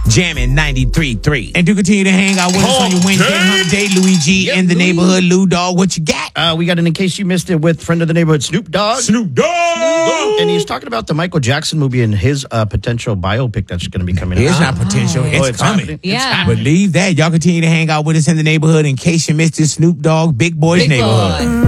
Jamming 93.3. And to continue to hang out with us on your Wednesday, Hump Day, Louis G in the neighborhood. Lou Dog, what you got? We got an In Case You Missed It with friend of the neighborhood, Snoop Dogg. Snoop Dogg! And he's talking about the Michael Jackson movie and his potential biopic that's going to be coming It's out. not potential. It's coming. happening. Yeah. Believe that. Y'all continue to hang out with us in the neighborhood in case you missed this Snoop Dogg, Big Boy's Big neighborhood. Boy.